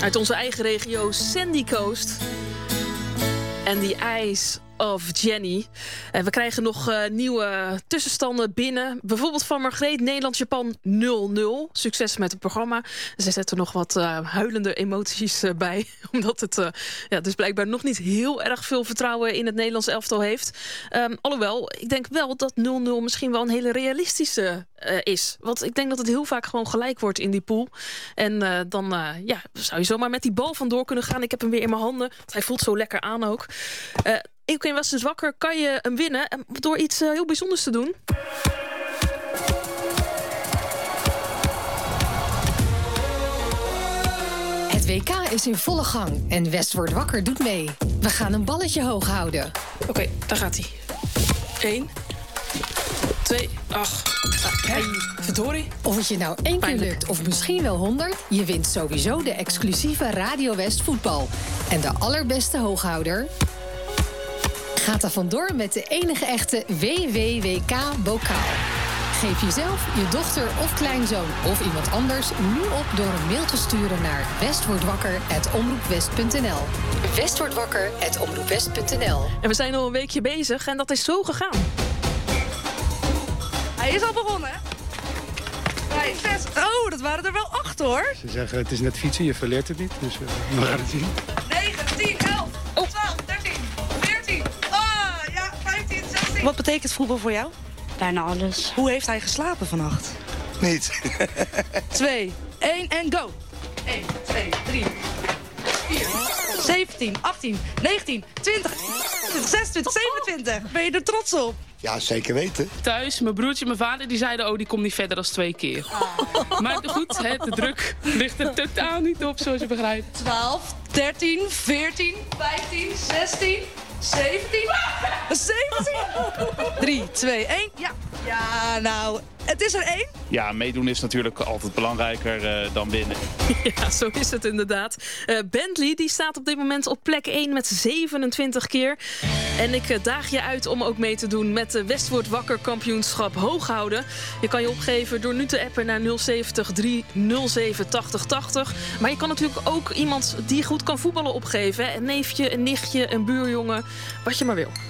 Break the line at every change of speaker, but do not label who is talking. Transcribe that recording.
Uit onze eigen regio, Sandy Coast. En die Eyes of Jenny. We krijgen nog nieuwe tussenstanden binnen. Bijvoorbeeld van Margreet, Nederland-Japan 0-0. Succes met het programma. Ze zetten nog wat huilende emoties bij. Omdat het dus blijkbaar nog niet heel erg veel vertrouwen in het Nederlands elftal heeft. Alhoewel, ik denk wel dat 0-0 misschien wel een hele realistische is. Want ik denk dat het heel vaak gewoon gelijk wordt in die pool. En dan zou je zomaar met die bal vandoor kunnen gaan. Ik heb hem weer in mijn handen. Hij voelt zo lekker aan ook. In Was dus Wakker kan je hem winnen door iets heel bijzonders te doen.
Het WK is in volle gang en West wordt Wakker doet mee. We gaan een balletje hoog houden.
Oké, daar gaat hij. 1, 2, verdorie.
Of het je nou 1 keer lukt of misschien wel 100... je wint sowieso de exclusieve Radio West voetbal. En de allerbeste hooghouder gaat er vandoor met de enige echte WWWK-bokaal. Geef jezelf, je dochter of kleinzoon of iemand anders nu op door een mail te sturen naar westwordwakker@omroepwest.nl. westwordwakker@omroepwest.nl.
En we zijn al een weekje bezig en dat is zo gegaan.
Hij is al begonnen, hè? 5, 6. Oh, dat waren er wel 8, hoor.
Ze zeggen, het is net fietsen, je verleert het niet. Dus we gaan het zien.
9, 10, 11, 12, 13, 14. Ah, ja, 15, 16. Wat betekent voetbal voor jou?
Bijna alles.
Hoe heeft hij geslapen vannacht?
Niet.
2, 1 en go. 1, 2, 3, 4, 17, 18, 19, 20, 26, 27. Ben je er trots op?
Ja, zeker weten.
Thuis, mijn broertje en mijn vader die zeiden... die komt niet verder dan 2 keer. Maar goed, de druk ligt er totaal niet op, zoals je begrijpt.
12, 13, 14, 15, 16, 17, 17. 3, 2, 1. Ja. Ja, nou, het is er 1.
Ja, meedoen is natuurlijk altijd belangrijker dan winnen.
Ja, zo is het inderdaad. Bentley die staat op dit moment op plek 1 met 27 keer. En ik daag je uit om ook mee te doen met de West wordt Wakker kampioenschap hooghouden. Je kan je opgeven door nu te appen naar 070 307 80 80. Maar je kan natuurlijk ook iemand die goed kan voetballen opgeven. Een neefje, een nichtje, een buurjongen, wat je maar wil.